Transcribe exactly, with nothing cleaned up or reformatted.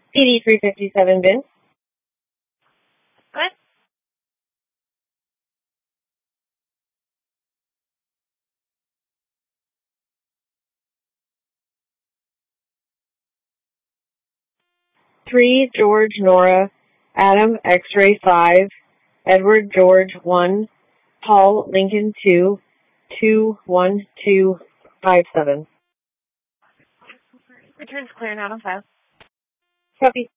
P D three fifty-seven, Vince. What? Three, George, Nora, Adam, X-ray five, Edward, George one, Paul, Lincoln two, two, one, two, five, seven. Returns clear, not on file. Copy.